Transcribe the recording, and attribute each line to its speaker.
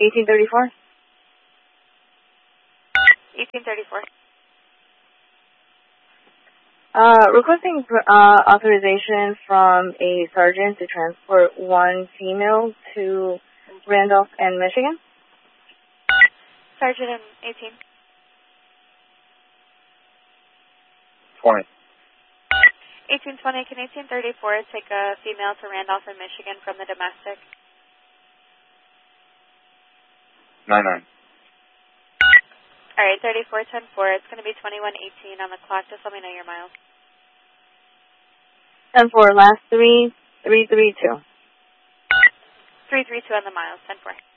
Speaker 1: 1834.
Speaker 2: 1834.
Speaker 1: Requesting authorization from a sergeant to transport one female to Randolph and Michigan.
Speaker 2: Sergeant in 18.
Speaker 3: 20.
Speaker 2: 1820, can 1834 take a female to Randolph and Michigan from the domestic?
Speaker 3: 99.
Speaker 2: All right, 3410-4. It's going to be 2118 on the clock. Just let me know your miles.
Speaker 1: 10-4, last 3, 332.
Speaker 2: 332 on the miles, 10-4.